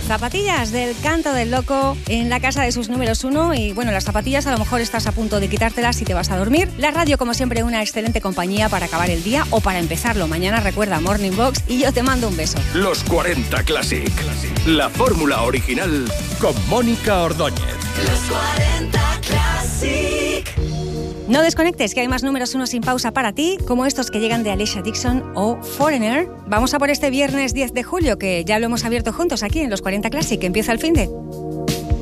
Zapatillas del Canto del Loco en la casa de sus números 1 y bueno, las zapatillas a lo mejor estás a punto de quitártelas y te vas a dormir. La radio como siempre una excelente compañía para acabar el día o para empezarlo. Mañana recuerda Morning Box y yo te mando un beso. Los 40 Classic. La fórmula original con Mónica Ordóñez. Los 40 Classic. No desconectes, que hay más números 1 sin pausa para ti, como estos que llegan de Alicia Dixon o Foreigner. Vamos a por este viernes 10 de julio, que ya lo hemos abierto juntos aquí en Los 40 Classic, que empieza el finde.